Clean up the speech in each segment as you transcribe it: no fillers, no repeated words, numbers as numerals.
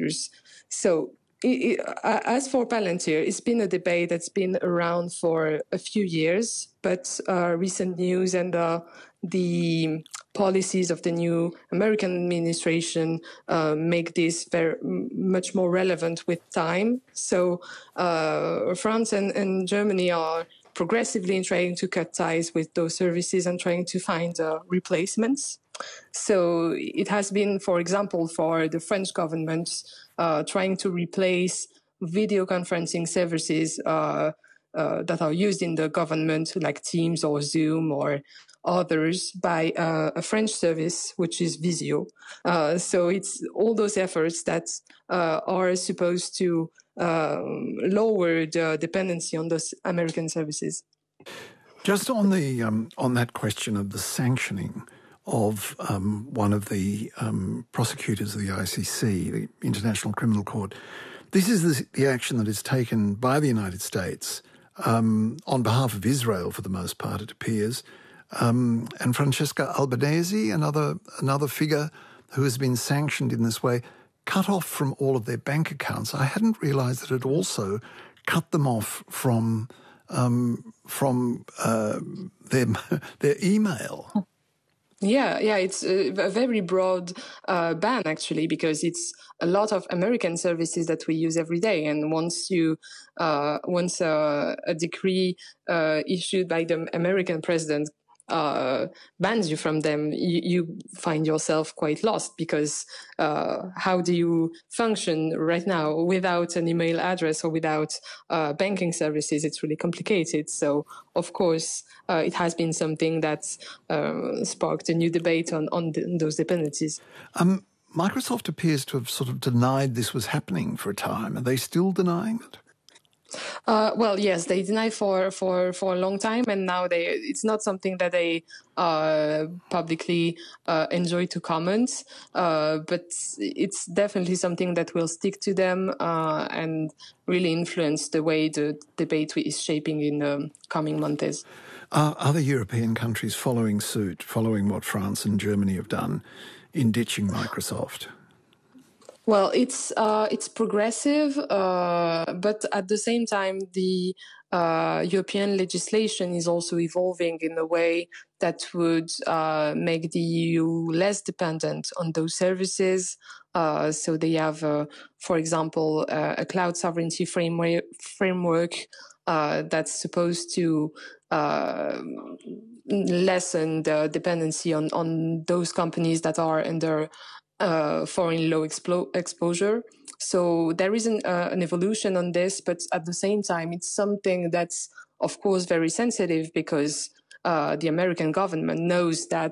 years. So as for Palantir, it's been a debate that's been around for a few years, but recent news and the policies of the new American administration make this much more relevant with time. So France and Germany are progressively trying to cut ties with those services and trying to find replacements. So it has been, for example, for the French government trying to replace video conferencing services that are used in the government, like Teams or Zoom or others, by a French service, which is Visio. So it's all those efforts that are supposed to lower the dependency on those American services. Just on the on that question of the sanctioning of one of the prosecutors of the ICC, the International Criminal Court, this is the action that is taken by the United States on behalf of Israel, for the most part, it appears. And Francesca Albanese, another figure who has been sanctioned in this way, cut off from all of their bank accounts. I hadn't realised that it also cut them off from their email. Yeah, it's a very broad ban, actually, because it's a lot of American services that we use every day. And once a decree issued by the American president bans you from them, you find yourself quite lost, because how do you function right now without an email address or without banking services? It's really complicated. So, of course, it has been something that's sparked a new debate on those dependencies. Microsoft appears to have sort of denied this was happening for a time. Are they still denying it? Well, yes, they deny for a long time, and now it's not something that they publicly enjoy to comment, but it's definitely something that will stick to them and really influence the way the debate is shaping in the coming months. Are other European countries following suit, following what France and Germany have done in ditching Microsoft? Well, it's progressive, but at the same time, the European legislation is also evolving in a way that would make the EU less dependent on those services. So they have, for example, a cloud sovereignty framework that's supposed to lessen the dependency on those companies that are under foreign law exposure. So there is an evolution on this, but at the same time, it's something that's, of course, very sensitive, because the American government knows that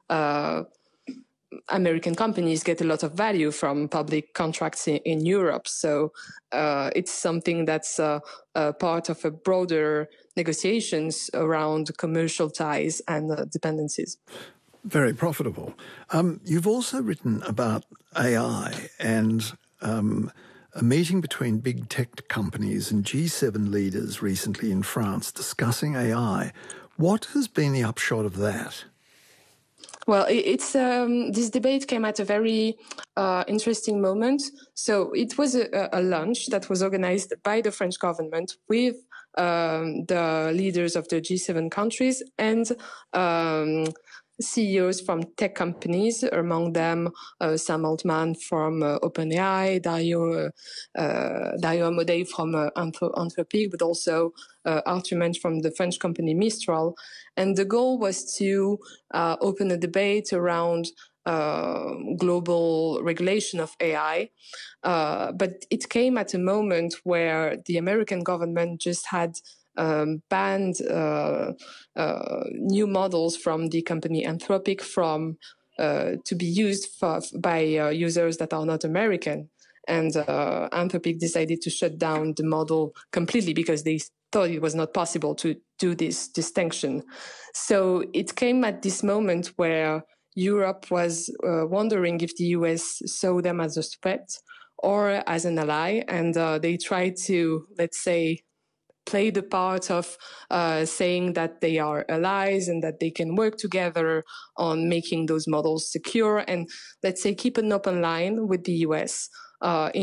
American companies get a lot of value from public contracts in Europe. So it's something that's part of a broader negotiations around commercial ties and dependencies. Very profitable. You've also written about AI and a meeting between big tech companies and G7 leaders recently in France discussing AI. What has been the upshot of that? Well, it's this debate came at a very interesting moment. So it was a lunch that was organized by the French government with the leaders of the G7 countries and CEOs from tech companies, among them Sam Altman from OpenAI, Dario Amodei from Anthropic, but also Arthur Mensch from the French company Mistral. And the goal was to open a debate around global regulation of AI. But it came at a moment where the American government just had banned new models from the company Anthropic to be used by users that are not American. And Anthropic decided to shut down the model completely because they thought it was not possible to do this distinction. So it came at this moment where Europe was wondering if the US saw them as a threat or as an ally. And they tried to, let's say, play the part of saying that they are allies and that they can work together on making those models secure and, let's say, keep an open line with the US